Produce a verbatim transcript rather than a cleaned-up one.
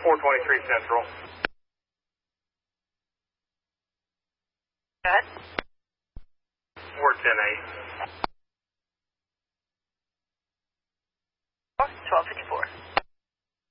four twenty-three Central. Go ahead. four ten eight. twelve fifty-four.